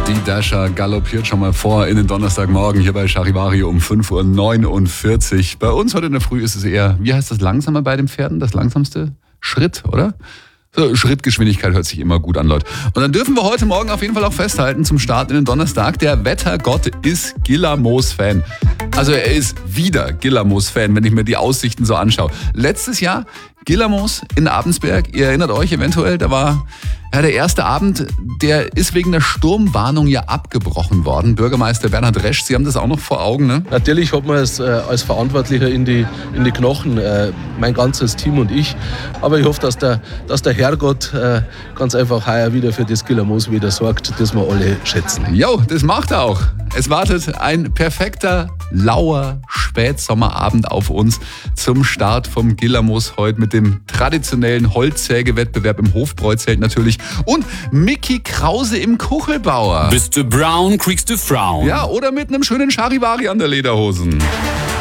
Die Dasher galoppiert schon mal vor in den Donnerstagmorgen hier bei Charivari um 5.49 Uhr. Bei uns heute in der Früh ist es eher, wie heißt das langsamer bei den Pferden? Das langsamste Schritt, oder? So, Schrittgeschwindigkeit hört sich immer gut an, Leute. Und dann dürfen wir heute Morgen auf jeden Fall auch festhalten zum Start in den Donnerstag. Der Wettergott ist Gillamos-Fan. Also er ist wieder Gillamos-Fan, wenn ich mir die Aussichten so anschaue. Letztes Jahr Gillamos in Abensberg. Ihr erinnert euch eventuell, da war der erste Abend, der ist wegen der Sturmwarnung ja abgebrochen worden. Bürgermeister Bernhard Resch, Sie haben das auch noch vor Augen, ne? Natürlich hat man es als Verantwortlicher in die Knochen, mein ganzes Team und ich. Aber ich hoffe, dass der Herrgott ganz einfach heuer wieder für das Gillamos wieder sorgt, das wir alle schätzen. Jo, das macht er auch. Es wartet ein perfekter, lauer Spätsommerabend auf uns zum Start vom Gillamos heute mit dem traditionellen Holzsägewettbewerb im Hofbräuzelt natürlich und Micky Krause im Kuchelbauer. Bist du brown, kriegst du Frauen. Ja, oder mit einem schönen Charivari an der Lederhosen.